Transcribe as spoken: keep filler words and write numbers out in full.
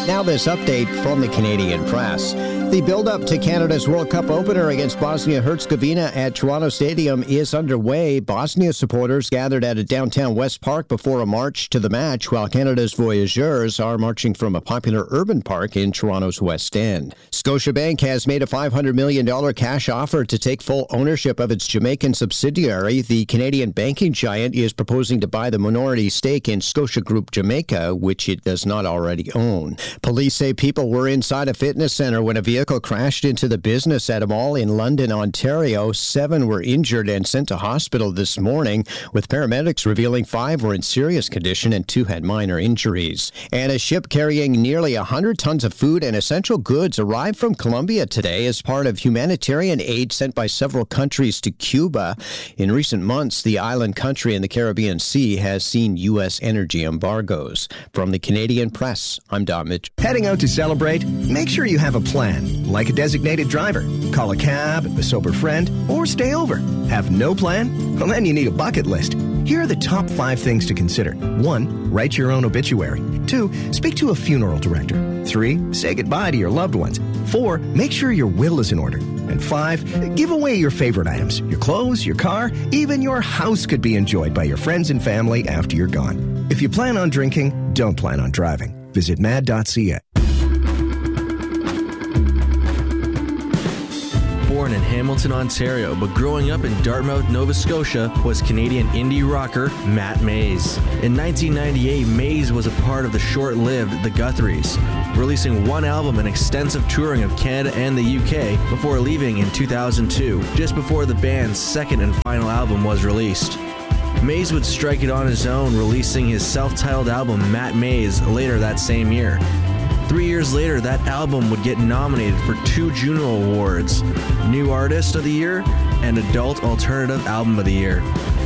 Now this update from the Canadian Press. The build-up to Canada's World Cup opener against Bosnia-Herzegovina at Toronto Stadium is underway. Bosnia supporters gathered at a downtown West Park before a march to the match, while Canada's Voyageurs are marching from a popular urban park in Toronto's West End. Scotiabank has made a five hundred million dollars cash offer to take full ownership of its Jamaican subsidiary. The Canadian banking giant is proposing to buy the minority stake in Scotia Group Jamaica, which it does not already own. Police say people were inside a fitness center when a vehicle crashed into the business at a mall in London, Ontario. Seven were injured and sent to hospital this morning, with paramedics revealing five were in serious condition and two had minor injuries. And a ship carrying nearly one hundred tons of food and essential goods arrived from Colombia today as part of humanitarian aid sent by several countries to Cuba. In recent months, the island country in the Caribbean Sea has seen U S energy embargoes. From the Canadian Press, I'm Don Mitchell. Heading out to celebrate? Make sure you have a plan, like a designated driver. Call a cab, a sober friend, or stay over. Have no plan? Well, then you need a bucket list. Here are the top five things to consider. One, write your own obituary. Two, speak to a funeral director. Three, say goodbye to your loved ones. Four, make sure your will is in order. And five, give away your favorite items. Your clothes, your car, even your house could be enjoyed by your friends and family after you're gone. If you plan on drinking, don't plan on driving. Visit mad dot c a. Born in Hamilton, Ontario, but growing up in Dartmouth, Nova Scotia, was Canadian indie rocker Matt Mays. In nineteen ninety-eight, Mays was a part of the short-lived The Guthries, releasing one album and extensive touring of Canada and the U K before leaving in two thousand two, just before the band's second and final album was released. Mays would strike it on his own, releasing his self-titled album Matt Mays later that same year. Three years later, that album would get nominated for two Juno Awards, New Artist of the Year and Adult Alternative Album of the Year.